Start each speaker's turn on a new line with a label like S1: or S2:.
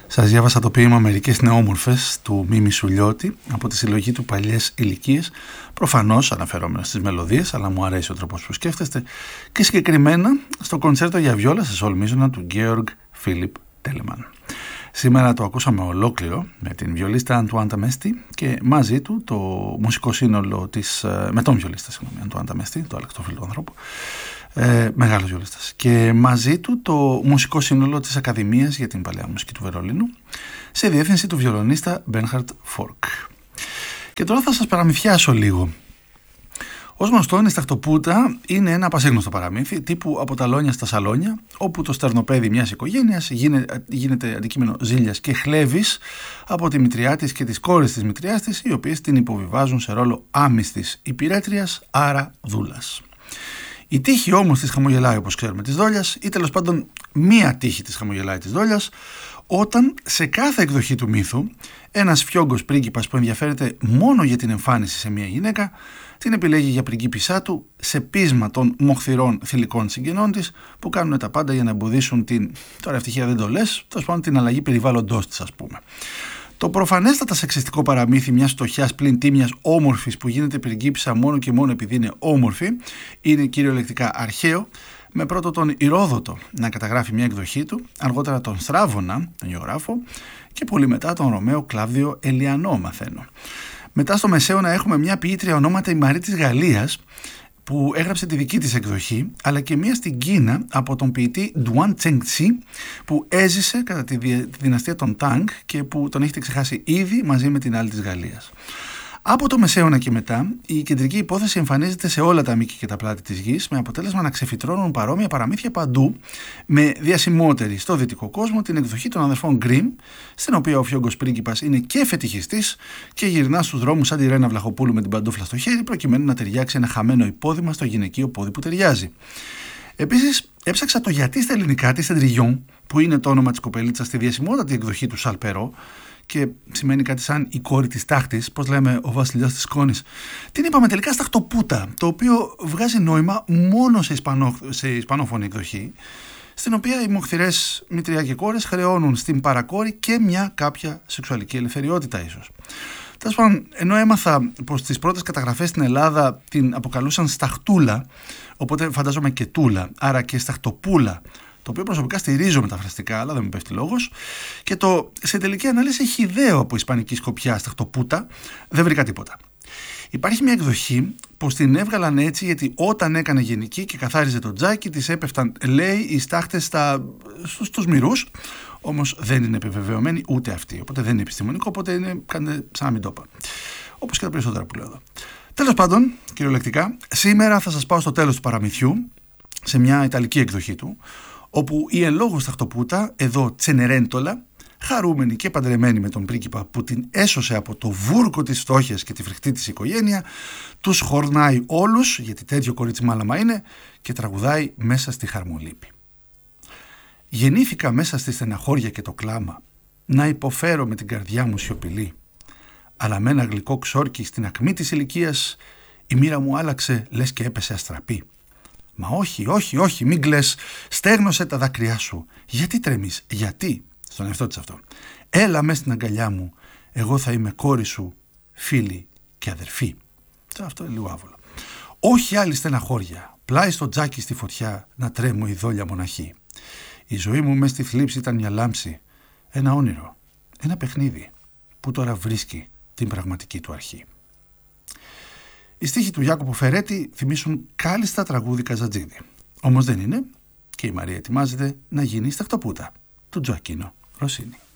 S1: Σας διάβασα το ποίημα «Μερικές νεόμορφες» του Μίμη Σουλιώτη από τη συλλογή του «Παλιές ηλικίες», προφανώς αναφερόμενο στις μελωδίες, αλλά μου αρέσει ο τρόπος που σκέφτεστε, και συγκεκριμένα στο κοντσέρτο για βιόλα σε σολ μίζωνα του Georg Philipp Telemann. Σήμερα το ακούσαμε ολόκληρο με την βιολίστα Αντουάν Ταμέστη και μαζί του το μουσικό σύνολο της, με τον βιολίστα Αντουάν Ταμέστη, το αλεκτόφιλο του ανθρώπου, μεγάλος βιολίστας, και μαζί του το μουσικό σύνολο της Ακαδημίας για την Παλαιά Μουσική του Βερολίνου, σε διεύθυνση του βιολονίστα Bernhard Fork. Και τώρα θα σας παραμυθιάσω λίγο. Ως γνωστόν, η σταχτοπούτα είναι ένα πασίγνωστο παραμύθι τύπου από τα λόνια στα σαλόνια, όπου το στερνοπέδι μιας οικογένειας γίνεται αντικείμενο ζήλιας και χλέβης από τη μητριά της και τις κόρες της μητριάς της, οι οποίες την υποβιβάζουν σε ρόλο άμυστης υπηρέτριας, άρα δούλας. Η τύχη όμως της χαμογελάει, όπως ξέρουμε, της δόλιας, ή τέλος πάντων μία τύχη της χαμογελάει της δόλιας, όταν σε κάθε εκδοχή του μύθου ένας φιόγκος πρίγκιπας που ενδιαφέρεται μόνο για την εμφάνιση σε μία γυναίκα την επιλέγει για πριγκίπισσά του σε πείσμα των μοχθηρών θηλυκών συγγενών της, που κάνουν τα πάντα για να εμποδίσουν την, τώρα ευτυχία δεν το λες, τέλος πάντων την αλλαγή περιβάλλοντός της, ας πούμε. Το προφανέστατα σεξιστικό παραμύθι μιας φτωχιάς πλην τίμιας όμορφης που γίνεται πριγκίπισσα μόνο και μόνο επειδή είναι όμορφη είναι κυριολεκτικά αρχαίο, με πρώτο τον Ηρόδοτο να καταγράφει μια εκδοχή του, αργότερα τον Στράβωνα, τον γεωγράφο, και πολύ μετά τον Ρωμαίο Κλάβδιο Ελιανό, μαθαίνω. Μετά στο Μεσαίωνα έχουμε μια ποιήτρια ονόματα η Μαρή της Γαλλίας, που έγραψε τη δική της εκδοχή, αλλά και μία στην Κίνα από τον ποιητή Ντουάν Τσενγκτσί, που έζησε κατά τη δυναστεία των Τάγκ και που τον έχετε ξεχάσει ήδη μαζί με την άλλη της Γαλλίας. Από το Μεσαίωνα και μετά, η κεντρική υπόθεση εμφανίζεται σε όλα τα μήκη και τα πλάτη της γης, με αποτέλεσμα να ξεφυτρώνουν παρόμοια παραμύθια παντού, με διασημότερη στο δυτικό κόσμο την εκδοχή των αδερφών Γκριμ, στην οποία ο φιόγκος πρίγκιπας είναι και φετιχιστής και γυρνά στους δρόμους σαν τη Ρένα Βλαχοπούλου με την παντόφλα στο χέρι, προκειμένου να ταιριάξει ένα χαμένο υπόδημα στο γυναικείο πόδι που ταιριάζει. Επίσης, έψαξα το γιατί στα ελληνικά τη Σεντριγιόν, που είναι το όνομα της κοπελίτσας στη διασημότατη εκδοχή του Σαλπερό, και σημαίνει κάτι σαν η κόρη της τάχτης, πώς λέμε ο βασιλιάς της σκόνης. Την είπαμε τελικά σταχτοπούτα, το οποίο βγάζει νόημα μόνο σε ισπανόφωνη εκδοχή, στην οποία οι μοχθηρές μητριά και κόρες χρεώνουν στην παρακόρη και μια κάποια σεξουαλική ελευθεριότητα ίσως. Τέλος πάντων, ενώ έμαθα πως τις πρώτες καταγραφές στην Ελλάδα την αποκαλούσαν σταχτούλα, οπότε φαντάζομαι και τούλα, άρα και σταχτοπούλα, το οποίο προσωπικά στηρίζω μεταφραστικά, αλλά δεν μου πέφτει λόγος, και το σε τελική ανάλυση χυδαίο από ισπανική σκοπιά σταχτοπούτα, δεν βρήκα τίποτα. Υπάρχει μια εκδοχή πως την έβγαλαν έτσι γιατί όταν έκανε γενική και καθάριζε το τζάκι της έπεφταν, λέει, οι στάχτες στους μυρούς, όμως δεν είναι επιβεβαιωμένη ούτε αυτή, οπότε δεν είναι επιστημονικό, οπότε είναι σαν να μην το είπα. Όπως και τα περισσότερα που λέω εδώ. Τέλος πάντων, κυριολεκτικά, σήμερα θα σας πάω στο τέλος του παραμυθιού, σε μια ιταλική εκδοχή του, όπου η εν λόγω σταχτοπούτα, εδώ Τσενερέντολα, χαρούμενη και παντρεμένη με τον πρίγκιπα που την έσωσε από το βούρκο της φτώχειας και τη φρικτή της οικογένεια, τους χορνάει όλους, γιατί τέτοιο κορίτσι μάλαμα είναι, και τραγουδάει μέσα στη χαρμολύπη. Γεννήθηκα μέσα στη στεναχώρια και το κλάμα, να υποφέρω με την καρδιά μου σιωπηλή, αλλά με ένα γλυκό ξόρκι στην ακμή της ηλικίας η μοίρα μου άλλαξε λες και έπεσε αστραπή. Μα όχι, μην κλαις, στέγνωσε τα δάκρυά σου. Γιατί τρέμεις, γιατί, στον εαυτό της αυτό. Έλα μες στην αγκαλιά μου, εγώ θα είμαι κόρη σου, φίλη και αδερφή. Αυτό είναι λίγο άβολο. Όχι άλλη στεναχώρια, πλάι στο τζάκι στη φωτιά, να τρέμω η δόλια μοναχή. Η ζωή μου μες στη θλίψη ήταν μια λάμψη, ένα όνειρο, ένα παιχνίδι, που τώρα βρίσκει την πραγματική του αρχή. Οι στίχοι του Γιάκοπο Φερέτη θυμίσουν κάλλιστα τραγούδι Καζατζίδη. Όμως δεν είναι, και η Μαρία ετοιμάζεται να γίνει σταχτοπούτα του Τζοακίνο Ροσίνη.